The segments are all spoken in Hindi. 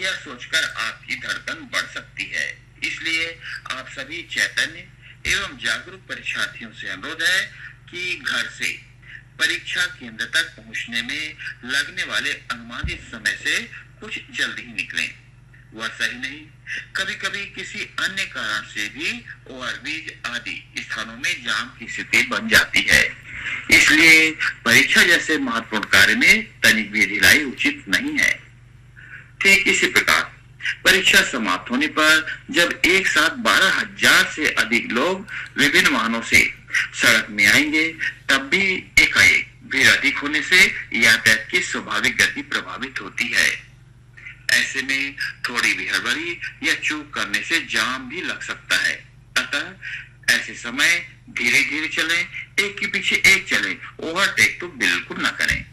यह सोचकर आपकी धड़कन बढ़ सकती है। इसलिए आप सभी चैतन्य एवं जागरूक परीक्षार्थियों से अनुरोध है कि घर से परीक्षा केंद्र तक पहुंचने में लगने वाले अनुमानित समय से कुछ जल्दी ही निकलें। वर्षा ही नहीं, कभी कभी किसी अन्य कारण से भी ओवरब्रिज आदि स्थानों में जाम की स्थिति बन जाती है। इसलिए परीक्षा जैसे महत्वपूर्ण कार्य में तनिक भी ढिलाई उचित नहीं है। ठीक इसी प्रकार परीक्षा समाप्त होने पर जब एक साथ 12,000 से अधिक लोग विभिन्न वाहनों से सड़क में आएंगे, तब भी एकाएक भीड़ अधिक होने से यातायात की स्वाभाविक गति प्रभावित होती है। ऐसे में थोड़ी भी हड़बड़ी या चूक करने से जाम भी लग सकता है। अतः ऐसे समय धीरे धीरे चलें, एक के पीछे एक चलें, ओवरटेक तो बिल्कुल न करें।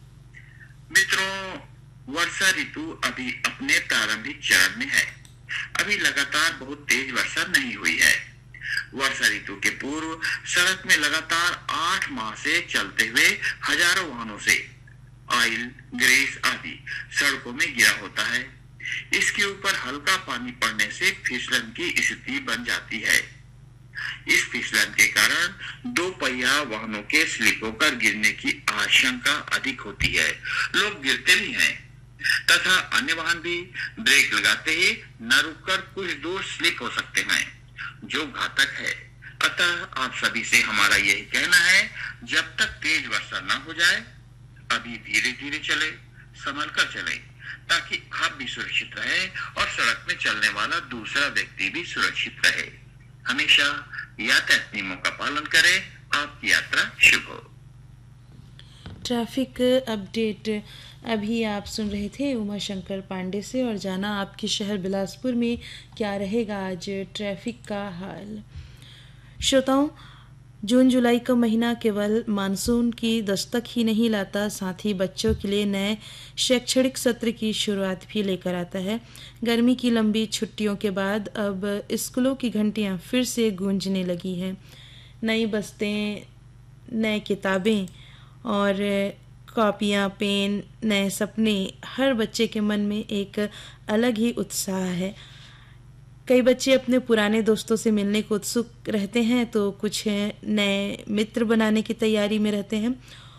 मित्रों, वर्षा ऋतु अभी अपने प्रारंभिक चरण में है। अभी लगातार बहुत तेज वर्षा नहीं हुई है। वर्षा ऋतु के पूर्व सड़क में लगातार 8 माह से चलते हुए हजारों वाहनों से ऑयल, ग्रीस आदि सड़कों में गिरा होता है। इसके ऊपर हल्का पानी पड़ने से फिसलन की स्थिति बन जाती है। इस फिसलन के कारण 2 पहिया वाहनों के स्लिप होकर गिरने की आशंका अधिक होती है। लोग गिरते भी हैं तथा अन्य वाहन भी ब्रेक लगाते ही न रुककर कुछ दूर स्लिप हो सकते हैं, जो घातक है। अतः आप सभी से हमारा यही कहना है, जब तक तेज वर्षा न हो जाए अभी धीरे धीरे चले, संभल कर चले, ताकि आप भी सुरक्षित रहे और सड़क में चलने वाला दूसरा व्यक्ति भी सुरक्षित रहे। हमेशा यातायात नियमों का पालन करें। आपकी यात्रा शुभ हो। ट्रैफिक अपडेट अभी आप सुन रहे थे उमाशंकर पांडे से, और जाना आपके शहर बिलासपुर में क्या रहेगा आज ट्रैफिक का हाल। श्रोताओं, जून जुलाई का महीना केवल मानसून की दस्तक ही नहीं लाता, साथ ही बच्चों के लिए नए शैक्षणिक सत्र की शुरुआत भी लेकर आता है। गर्मी की लंबी छुट्टियों के बाद अब स्कूलों की घंटियां फिर से गूंजने लगी हैं। नई बस्तें, नए किताबें और कॉपियाँ, पेन, नए सपने, हर बच्चे के मन में एक अलग ही उत्साह है। कई बच्चे अपने पुराने दोस्तों से मिलने को उत्सुक रहते हैं, तो कुछ नए मित्र बनाने की तैयारी में रहते हैं।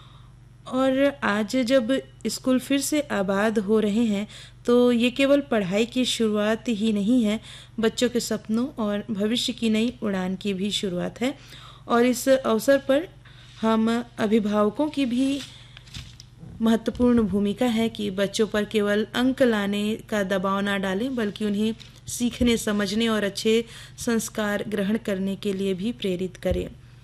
और आज जब स्कूल फिर से आबाद हो रहे हैं, तो ये केवल पढ़ाई की शुरुआत ही नहीं है, बच्चों के सपनों और भविष्य की नई उड़ान की भी शुरुआत है। और इस अवसर पर हम अभिभावकों की भी महत्वपूर्ण भूमिका है कि बच्चों पर केवल अंक लाने का दबाव ना डालें, बल्कि उन्हें सीखने, समझने और अच्छे संस्कार ग्रहण करने के लिए भी प्रेरित करें।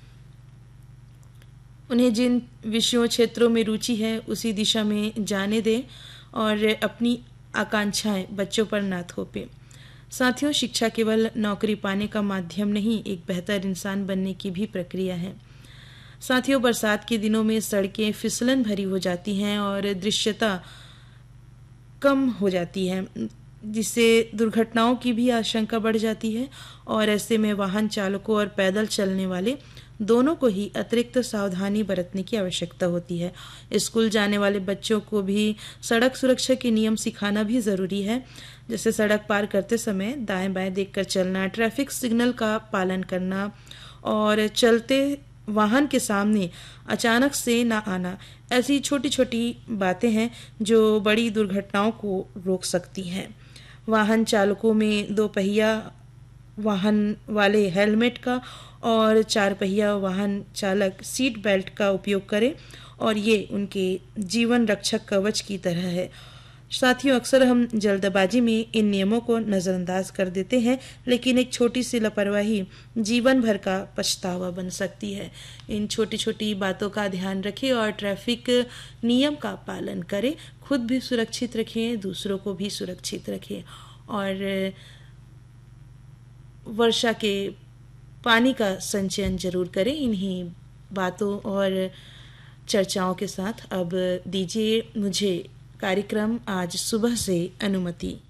उन्हें जिन विषयों, क्षेत्रों में रुचि है उसी दिशा में जाने दें और अपनी आकांक्षाएं बच्चों पर ना थोपें। साथियों, शिक्षा केवल नौकरी पाने का माध्यम नहीं, एक बेहतर इंसान बनने की भी प्रक्रिया है। साथियों, बरसात के दिनों में सड़कें फिसलन भरी हो जाती हैं और दृश्यता कम हो जाती है, जिससे दुर्घटनाओं की भी आशंका बढ़ जाती है। और ऐसे में वाहन चालकों और पैदल चलने वाले दोनों को ही अतिरिक्त सावधानी बरतने की आवश्यकता होती है। स्कूल जाने वाले बच्चों को भी सड़क सुरक्षा के नियम सिखाना भी ज़रूरी है, जैसे सड़क पार करते समय दाएं बाएं देखकर चलना, ट्रैफिक सिग्नल का पालन करना और चलते वाहन के सामने अचानक से ना आना। ऐसी छोटी छोटी बातें हैं जो बड़ी दुर्घटनाओं को रोक सकती हैं। वाहन चालकों में 2 पहिया वाहन वाले हेलमेट का और 4 पहिया वाहन चालक सीट बेल्ट का उपयोग करें, और ये उनके जीवन रक्षक कवच की तरह है। साथियों, अक्सर हम जल्दबाजी में इन नियमों को नज़रअंदाज कर देते हैं, लेकिन एक छोटी सी लापरवाही जीवन भर का पछतावा बन सकती है। इन छोटी छोटी बातों का ध्यान रखें और ट्रैफिक नियम का पालन करें। खुद भी सुरक्षित रखें, दूसरों को भी सुरक्षित रखें, और वर्षा के पानी का संचयन जरूर करें। इन्हीं बातों और चर्चाओं के साथ अब दीजिए मुझे कार्यक्रम आज सुबह से अनुमति।